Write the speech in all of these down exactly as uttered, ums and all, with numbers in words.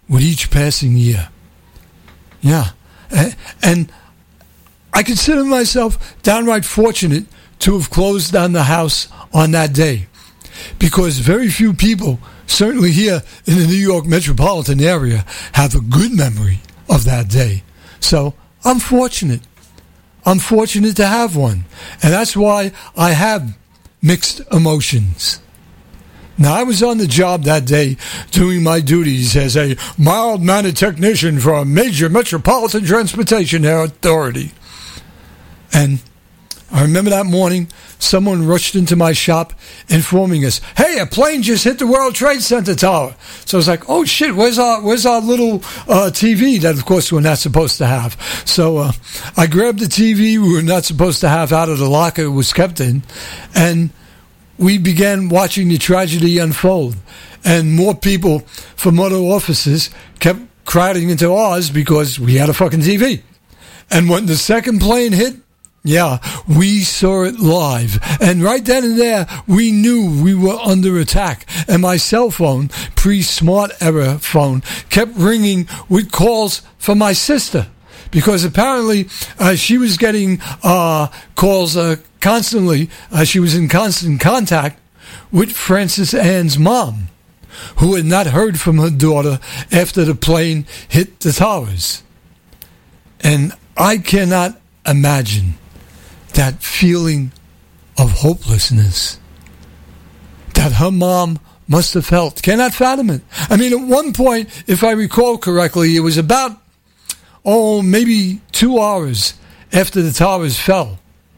with each passing year. Yeah. And I consider myself downright fortunate to have closed down the house on that day, because very few people, certainly here in the New York metropolitan area, have a good memory of that day. So I'm fortunate. I'm fortunate to have one. And that's why I have mixed emotions. Now, I was on the job that day doing my duties as a mild-mannered technician for a major metropolitan transportation authority. And I remember that morning, someone rushed into my shop informing us, hey, a plane just hit the World Trade Center tower. So I was like, oh, shit, where's our where's our little uh, T V that, of course, we're not supposed to have? So uh, I grabbed the T V we were not supposed to have out of the locker it was kept in, and we began watching the tragedy unfold. And more people from other offices kept crowding into ours because we had a fucking T V. And when the second plane hit, yeah, we saw it live. And right then and there, we knew we were under attack. And my cell phone, pre-smart era phone, kept ringing with calls from my sister. Because apparently uh, she was getting uh, calls uh, constantly. Uh, she was in constant contact with Francis Ann's mom, who had not heard from her daughter after the plane hit the towers. And I cannot imagine that feeling of hopelessness that her mom must have felt. Cannot fathom it. I mean, at one point, if I recall correctly, it was about, oh, maybe two hours after the towers fell,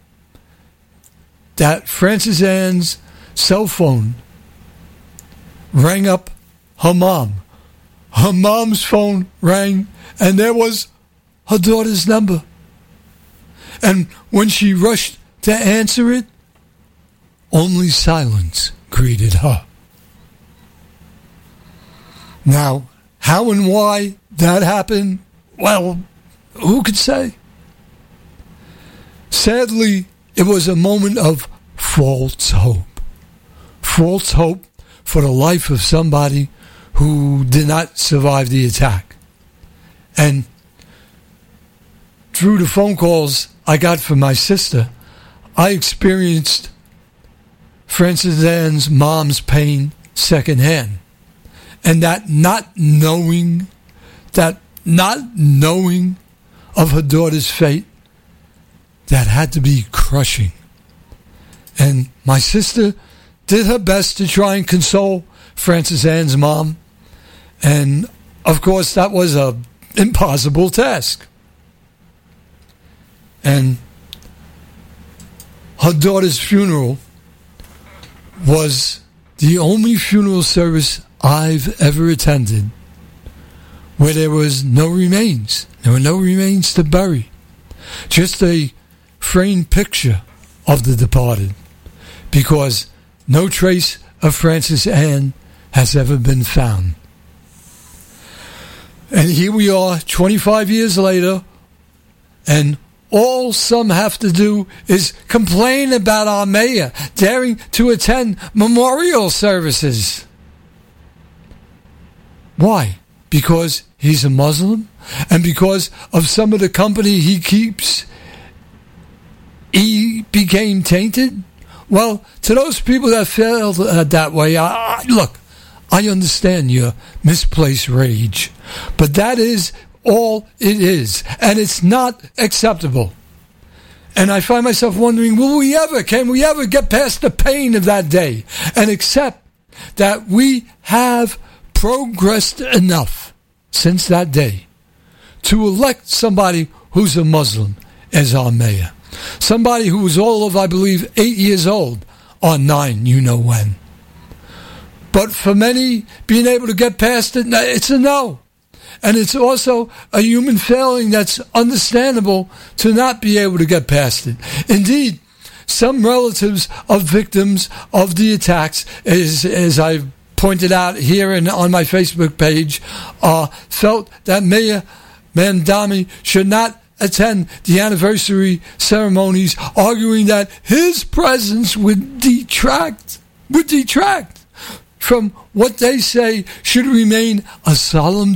that Francis Ann's cell phone rang up her mom. Her mom's phone rang, and there was her daughter's number. And when she rushed to answer it, only silence greeted her. Now, how and why that happened, well, who could say? Sadly, it was a moment of false hope. False hope for the life of somebody who did not survive the attack. And through the phone calls I got from my sister, I experienced Francis Ann's mom's pain secondhand. And that not knowing, that not knowing of her daughter's fate, that had to be crushing. And my sister did her best to try and console Francis Ann's mom. And, of course, that was an impossible task. And her daughter's funeral was the only funeral service I've ever attended where there was no remains. There were no remains to bury. Just a framed picture of the departed, because no trace of Francis Ann has ever been found. And here we are, twenty-five years later, and all some have to do is complain about our mayor daring to attend memorial services. Why? Because he's a Muslim? And because of some of the company he keeps, he became tainted? Well, to those people that felt uh, that way, I, I, look, I understand your misplaced rage, but that is all it is, and it's not acceptable. And I find myself wondering, will we ever, can we ever get past the pain of that day and accept that we have progressed enough since that day to elect somebody who's a Muslim as our mayor? Somebody who was all of, I believe, eight years old on nine, you know when. But for many, being able to get past it, it's a no. And it's also a human failing that's understandable to not be able to get past it. Indeed, some relatives of victims of the attacks, as, as I've pointed out here and on my Facebook page, uh, felt that Mayor Mamdani should not attend the anniversary ceremonies, arguing that his presence would detract, would detract from what they say should remain a solemn